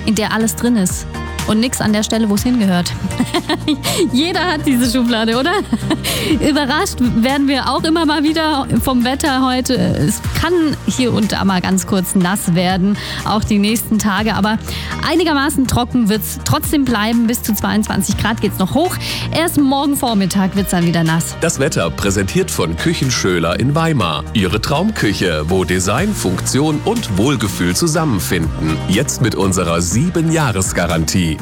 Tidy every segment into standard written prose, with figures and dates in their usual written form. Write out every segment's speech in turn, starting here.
in der alles drin ist. Und nichts an der Stelle, wo es hingehört. Jeder hat diese Schublade, oder? Überrascht werden wir auch immer mal wieder vom Wetter heute. Es kann hier und da mal ganz kurz nass werden, auch die nächsten Tage. Aber einigermaßen trocken wird es trotzdem bleiben. Bis zu 22 Grad geht es noch hoch. Erst morgen Vormittag wird es dann wieder nass. Das Wetter präsentiert von Küchenschöler in Weimar. Ihre Traumküche, wo Design, Funktion und Wohlgefühl zusammenfinden. Jetzt mit unserer 7-Jahres-Garantie.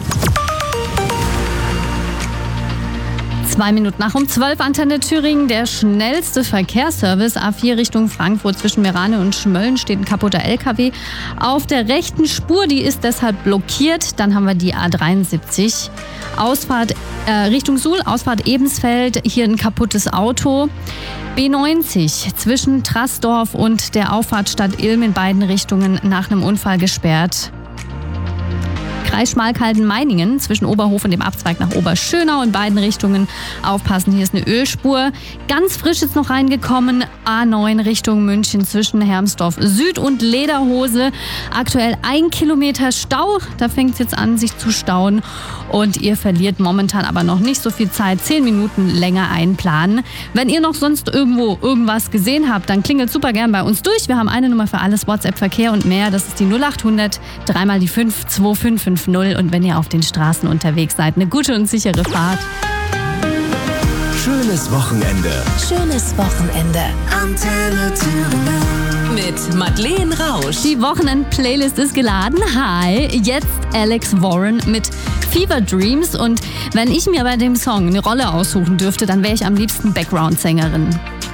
2 Minuten nach um 12, Antenne Thüringen. Der schnellste Verkehrsservice A4 Richtung Frankfurt zwischen Merane und Schmölln steht ein kaputter LKW auf der rechten Spur. Die ist deshalb blockiert. Dann haben wir die A73. Ausfahrt Richtung Suhl, Ausfahrt Ebensfeld. Hier ein kaputtes Auto. B90 zwischen Traßdorf und der Auffahrt Stadt Ilm in beiden Richtungen nach einem Unfall gesperrt. Kreis Schmalkalden-Meiningen zwischen Oberhof und dem Abzweig nach Oberschönau in beiden Richtungen. Aufpassen, hier ist eine Ölspur. Ganz frisch jetzt noch reingekommen, A9 Richtung München zwischen Hermsdorf Süd und Lederhose. Aktuell 1 Kilometer Stau, da fängt es jetzt an, sich zu stauen. Und ihr verliert momentan aber noch nicht so viel Zeit, 10 Minuten länger einplanen. Wenn ihr noch sonst irgendwo irgendwas gesehen habt, dann klingelt super gern bei uns durch. Wir haben eine Nummer für alles, WhatsApp, Verkehr und mehr. Das ist die 0800 3 die 5 2550. Und wenn ihr auf den Straßen unterwegs seid, eine gute und sichere Fahrt. Schönes Wochenende. Schönes Wochenende. Antenne Thüringen. Mit Madeleine Rausch. Die Wochenend-Playlist ist geladen. Hi, jetzt Alex Warren mit Fever Dreams. Und wenn ich mir bei dem Song eine Rolle aussuchen dürfte, dann wäre ich am liebsten Background-Sängerin.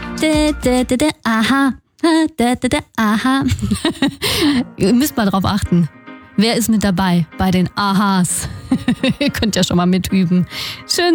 Aha. Aha. Ihr müsst mal drauf achten. Wer ist mit dabei bei den Ahas? Ihr könnt ja schon mal mitüben. Schön.